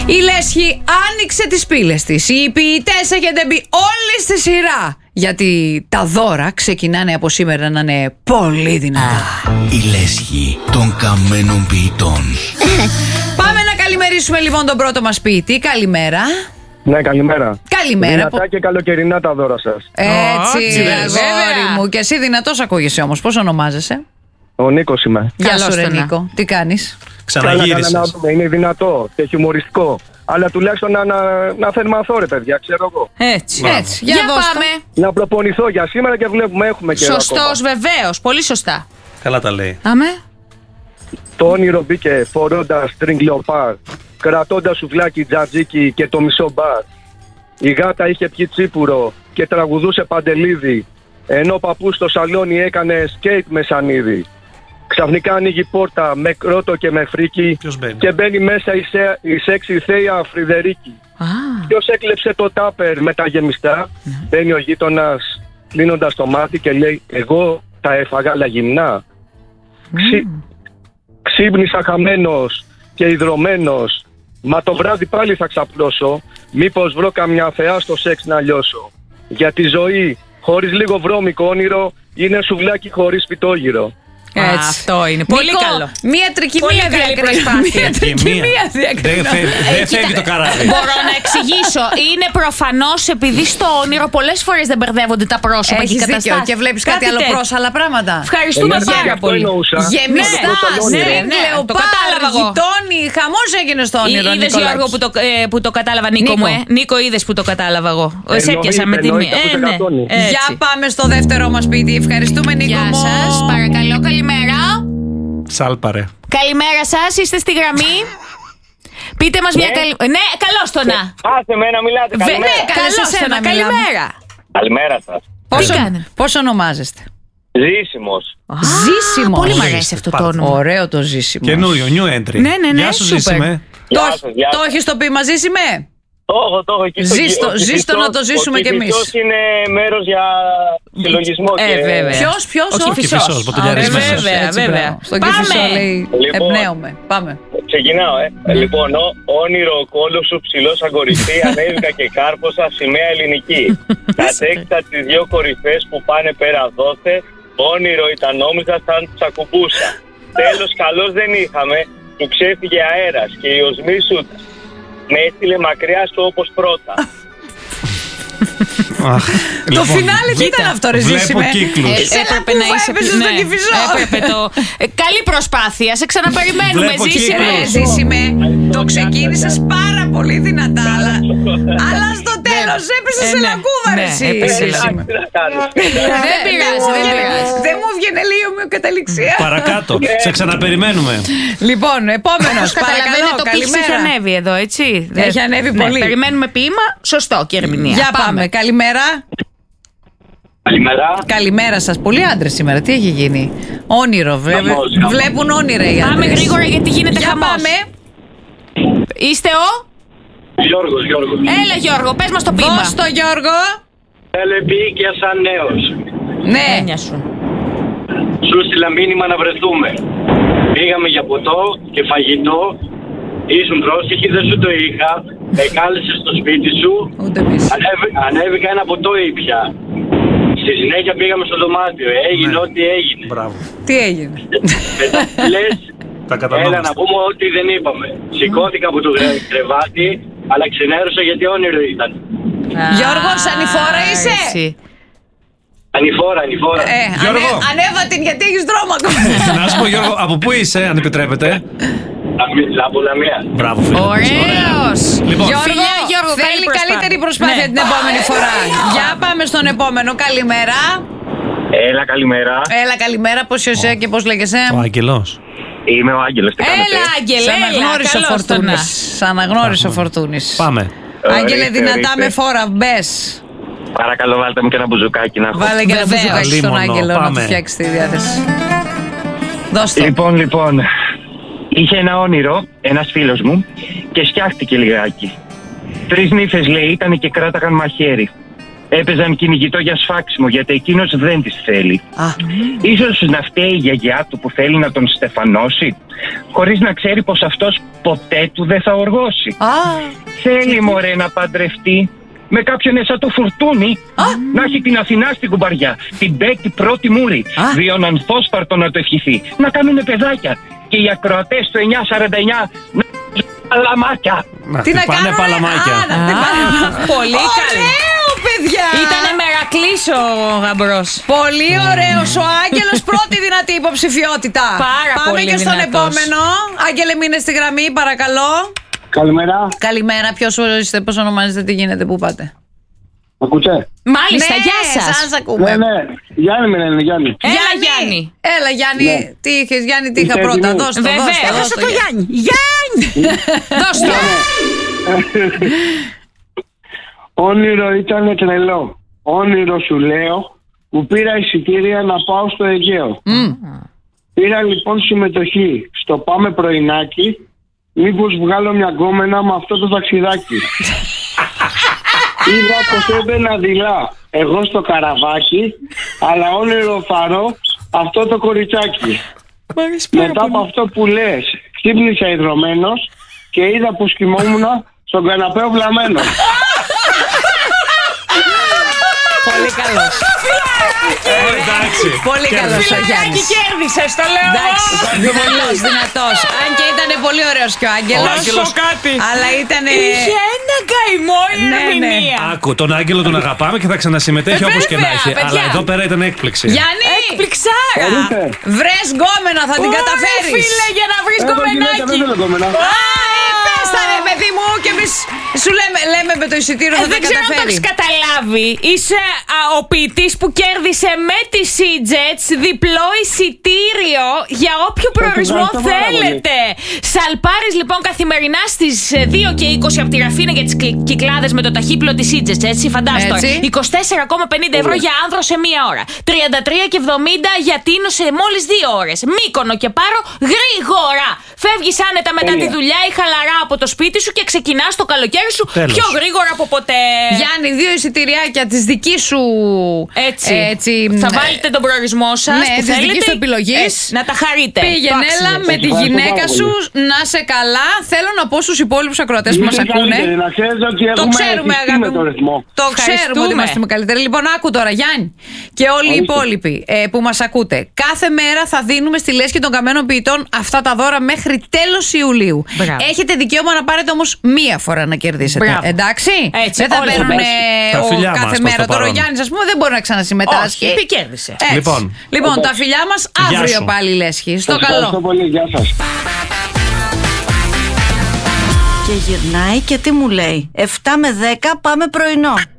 Η Λέσχη άνοιξε τις πύλες της. Οι ποιητές έχετε μπει όλοι στη σειρά. Γιατί τα δώρα ξεκινάνε από σήμερα να είναι πολύ δυνατά. Η Λέσχη των καμένων ποιητών. Πάμε να καλημερίσουμε λοιπόν τον πρώτο μας ποιητή. Καλημέρα. Ναι, καλημέρα. Καλημέρα. Δυνατά και καλοκαιρινά τα δώρα σας. Έτσι, αγόρι μου. Και εσύ δυνατός ακούγεσαι όμως. Πώς ονομάζεσαι? Ο Νίκος είμαι. Γεια σου ρε Νίκο. Τι κάνεις? Ξαναγύρισες. Καλά, να δούμε. Είναι δυνατό και χιουμοριστικό. Αλλά τουλάχιστον να θερμαθώ ρε παιδιά, ξέρω εγώ. Έτσι. Για πάμε. Να προπονηθώ για σήμερα και βλέπουμε έχουμε καιρό. Σωστός, βεβαίως. Πολύ σωστά. Καλά τα λέει. Αμέ. Το όνειρο μπήκε φορώντας string leopard, κρατώντας σουβλάκι τζατζίκι και το μισό μπαρ. Η γάτα είχε πιει τσίπουρο και τραγουδούσε παντελίδι, ενώ ο παππούς στο σαλόνι έκανε σκέιτ με σανίδι. Ξαφνικά ανοίγει πόρτα με κρότο και με φρίκι και μπαίνει μέσα η σεξι θεία Φρυδερίκη. Ποιος έκλεψε το τάπερ με τα γεμιστά? Μπαίνει ο γείτονας κλείνοντας το μάτι και λέει εγώ τα έφαγα αλλά γυμνά. Ξύπνησα χαμένος και ιδρωμένος, μα το βράδυ πάλι θα ξαπλώσω, μήπως βρω καμιά θεά στο σεξ να λιώσω. Για τη ζωή χωρίς λίγο βρώμικο όνειρο είναι σουβλάκι χωρίς πιτόγυρο. Έτσι. Αυτό είναι. Πολύ Νίκο, καλό. μία τρικυμία διακρίνηση. Δεν φεύγει το καράβι. Μπορώ να εξηγήσω. Είναι προφανώς επειδή στο όνειρο πολλές φορές δεν μπερδεύονται τα πρόσωπα και οι Έχεις δίκιο καταστάσεις. και βλέπεις κάτι άλλο τέτοιο. προς άλλα πράγματα. Ευχαριστούμε πάρα πολύ. Γεμιστά, Ναι, το κατάλαβα εγώ. γειτόνι, χαμός έγινε στο όνειρο. Είδες Γιώργο που το κατάλαβα Νίκο μου, Νίκο είδες που το κατάλαβα εγώ. Σε έπιασα με τη μία. Για πάμε στο δεύτερό μας ποιητή. Ευχαριστούμε Νίκο Γεια μου. σας, παρακαλώ, καλημέρα. Σάλπαρε. Καλημέρα σας, είστε στη γραμμή. Πείτε μας μια καλημέρα. Ναι, καλώς το να. Σε μένα μιλάτε. Καλημέρα. Ναι, καλώς το να. Καλημέρα. Καλημέρα σας. Πώς ονομάζεστε? Ζήσιμος. Ζήσιμος. Πολύ μ' αρέσει αυτό το όνομα. Ωραίο το Ζήσιμος. Καινούριο, new entry. Ναι, Γεια σου, super. Ζήσιμε. Το έχεις το πει μαζί με? Το έχω εκεί στο Ζήστο να το ζήσουμε κι εμείς. Ποιος είναι μέρος για συλλογισμό βέβαια. Ποιος? Ο Κηφισός. Ποτηλιαρισμένος. Βέβαια. Στον Κηφισό λέει εμπνέομαι. Πάμε. Ξεκινάω, Λοιπόν, όνειρο κόλλο σου ψηλό σαν κορυφή, ανέβηκα και κάρποσα σημαία ελληνική. Κατέκτησα τις δυο κορυφές που πάνε πέρα δόθε, όνειρο ήταν νόμιζα σαν τσακουμπούσα. Τέλος καλώς δεν είχαμε, του ξέφυγε αέρας και η οσμή σου με έστειλε μακριά σου όπως πρώτα. Το φινάλε τι ήταν αυτό ρε Ζήσιμε? Βλέπω κύκλους. Έπρεπε να είσαι στον Κηφισό. Έπρεπε το. Καλή προσπάθεια. Σε ξαναπεριμένουμε, Βλέπω Ζήσιμε. κύκλους. Ζήσιμε, το ξεκίνησες πάρα πολύ δυνατά, αλλά στο τέλος έπεσε σε λακκούβα ρε εσύ. έπεσε. Δεν πειράζει. Δεν μου βγαίνει λίγο ομοιοκαταληξία. Παρακάτω. Σε ξαναπεριμένουμε. Λοιπόν, επόμενος, παρακαλώ, το πίξ έχει καλημέρα. ανέβει εδώ, έτσι. Έχει ανέβει Ναι, πολύ. περιμένουμε ποίημα, σωστό και ερμηνεία. Για πάμε, καλημέρα. Καλημέρα. Καλημέρα σας. Πολλοί άντρες σήμερα, τι έχει γίνει? Όνειρο, βέβαια. Χαμός. Βλέπουν όνειρα οι Πάμε άντρες. γρήγορα γιατί γίνεται Για χαμός. πάμε. Είστε ο? Γιώργος. Έλα Γιώργο, πες μας το ποίημα. Δώσ' το Γιώργο. Τελεπίοικια σαν νέος. Ναι. Έννοια σου. Σου στείλα μήνυμα να βρεθούμε. Πήγαμε για ποτό και φαγητό. Ήσουν πρόσεχη, δεν σου το είχα. Με κάλεσες στο σπίτι σου. Ούτε εμείς. Ανέβηκα ένα ποτό ήπια. Στη συνέχεια πήγαμε στο δωμάτιο. Έγινε ό,τι έγινε. Μπράβο. Τι έγινε? Λες, Τα κατανόμαστε. έλα να πούμε ό,τι δεν είπαμε. Σηκώθηκα από το κρεβάτι, αλλά ξενέρωσα γιατί όνειρο ήταν. Γιώργο, ανηφόρα είσαι? Ανηφόρα. Γιώργο. Ανέβα την γιατί έχεις δρόμο ακόμα. Να σου πω Γιώργο, από πού είσαι, αν επιτρέπετε? Από Λαμία. Μπράβο φίλε. Ωραίος. Λοιπόν, Γιώργο, Γιώργο, καλή θέλει προσπάθεια. καλύτερη προσπάθεια Ναι. την επόμενη φορά. Για πάμε στον επόμενο. Καλημέρα. Έλα, καλημέρα. Έλα, καλημέρα. Πώς είσαι και πώς λέγεσαι? ο Άγγελος. Είμαι ο Άγγελος. Τι κάνετε? Έλα Άγγελε, Σ' αναγνώρισε ο Φορτούνης. Σ' αναγνώρισε ο Φορτούνης. Πάμε. Άγγελε, δυνατά με φόρα, μπες. Παρακαλώ, βάλτε μου και ένα μπουζουκάκι να έχω. Βάλε και ένα Βεβαίως. μπουζουκάκι στον Λίμωνο, Άγγελο να του πάμε. φτιάξει τη διάθεση. Δώσ' το. Λοιπόν, είχε ένα όνειρο ένας φίλος μου και σκιάχτηκε λιγάκι. 3 νύφες λέει ήταν και κράταγαν μαχαίρι. έπαιζαν κυνηγητό για σφάξιμο, γιατί εκείνος δεν τις θέλει. Ίσως να φταίει η γιαγιά του που θέλει να τον στεφανώσει, χωρίς να ξέρει πως αυτός ποτέ του δεν θα οργώσει. Θέλει μωρέ να παντρευτεί με κάποιον σαν το Φουρτούνι, να έχει την Αθηνά στην κουμπαριά, την Μπέτη πρώτη μούρη, Διον Ανθόσπαρτο να το ευχηθεί, να κάνουνε παιδάκια και οι ακροατές του 949 να παλαμάκια. Τι να κάνουν, παλαμάκια. Πολύ καλό. Ωραίο, παιδιά. Ήτανε μερακλής ο γαμπρός. Πολύ ωραίος ο Άγγελος, πρώτη δυνατή υποψηφιότητα. Πάρα Πάμε πολύ και στον δυνατός. επόμενο. Άγγελε, μείνε στη γραμμή, παρακαλώ. Καλημέρα. Καλημέρα, ποιος είστε, πώς ονομάζεστε, τι γίνεται, πού πάτε? Ακούτε? Μάλιστα, Ναι, γεια σας. σας ακούμε. Ναι. Γιάννη με λένε, Γιάννη. Έλα, Γιάννη. Έλα, Γιάννη, Ναι. τι είχες, Γιάννη, τι είχα Είστε πρώτα, έτοιμοι? δώσ' το, Βεβαίως. δώσ' το, δώσ' το, Γιάννη. Δώσ' το. Όνειρο ήταν τρελό. Όνειρο σου λέω που πήρα εισιτήρια να πάω στο Αιγαίο. Πήρα λοιπόν συμμετοχή στο Πάμε Πρωινάκι, μήπως βγάλω μια γκόμενα με αυτό το ταξιδάκι. Είδα πως έμπαινα δειλά εγώ στο καραβάκι, αλλά όνειρο φαρώ αυτό το κοριτσάκι. Μετά από αυτό που λες, ξύπνησα ιδρωμένος και είδα πως κοιμόμουν στον καναπέ βλαμμένος. Πολύ καλός. Εντάξει. Πολύ καλός ο Γιάννης. Κέρδισες, το λέω. Εντάξει, δυνατός. Αν και ήταν πολύ ωραίος και ο Άγγελος. Άγγελος κάτι. Αλλά ήταν. Είχε ένα καημό η Ναι, ερμηνεία. Άκου, τον Άγγελο τον αγαπάμε και θα ξανασυμμετέχει όπως και να βέβαια, έχει. παιδιά. Αλλά εδώ πέρα ήταν έκπληξη. Γιάννη! Εκπληξάρα. Ορίστε. Βρες γκόμενα, θα την καταφέρεις. Φίλε, για να βρεις Έχω γυναίκα, δεν κομμενάκι. θέλω γκόμενα. Πες τα ρε παιδί μου και εμείς σου λέμε με το εισιτήριο θα τα Δεν ξέρω αν το καταφέρει. έχεις καταλάβει. Είσαι ο ποιητής που κέρδισε με τη Seajets διπλό εισιτήριο για όποιο προορισμό ευχαριστώ πάρα πολύ. θέλετε. Σαλπάρεις λοιπόν καθημερινά στις 2 και 20 από τη Ραφίνα για τις Κυκλάδες με το ταχύπλο της Seajets, έτσι φαντάστο. Έτσι. 24,50 ευρώ για άνδρο σε 1 ώρα. 33,70 για Τίνο σε μόλις 2 ώρες. Μύκονο και Πάρο γρήγορα. Φεύγεις άνετα μετά τη δουλειά ή χαλαρά από το σπίτι σου και ξεκινάς το καλοκαίρι σου Τέλος. πιο γρήγορα από ποτέ. Γιάννη, 2 εισιτηριάκια της δικής σου. Έτσι. Θα βάλετε τον προορισμό σας. Ναι, που της θέλετε. δικής σου επιλογής. Να τα χαρείτε. Πήγαινε, έλα με τη Ευχαριστώ γυναίκα πάρα σου πολύ. να σε καλά. Θέλω να πω στους υπόλοιπους ακροατές που μας Είστε ακούνε. καλύτεροι, να ξέρετε ότι Το έχουμε ξέρουμε, ευθυστεί αγάπη με το μου. ρυθμό. Το ξέρουμε ότι είμαστε καλύτεροι. Λοιπόν, άκου τώρα, Γιάννη, και όλοι οι Ορίστε. υπόλοιποι που μας ακούτε. Κάθε μέρα θα δίνουμε στη Λέσχη των Καμένων Ποιητών αυτά τα δώρα μέχρι τέλος Ιουλίου. Μπράβο. Έχετε δικαίωμα να πάρετε όμως μία φορά να κερδίσετε. Μπράβο. Εντάξει. Έτσι, δεν θα όλοι θα παίρνουν Τα φιλιά μας κάθε προς μέρα. το Τώρα ο παρόν. Γιάννης, ας πούμε, δεν μπορεί να ξανασυμμετάσχει. Όχι, κέρδισε. Έτσι. Λοιπόν. τα φιλιά μας Γεια αύριο σου. πάλι, Λέσχη. Στο Ευχαριστώ καλό. πολύ, γεια σας. Και γυρνάει και τι μου λέει? 7 με 10 πάμε πρωινό.